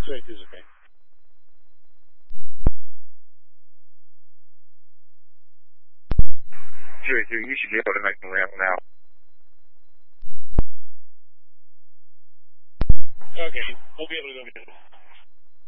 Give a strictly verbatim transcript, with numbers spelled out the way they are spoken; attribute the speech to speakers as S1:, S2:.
S1: two eighty is okay.
S2: two eighty, you should be able to make the ramp now.
S1: Okay, we'll be able to go get it.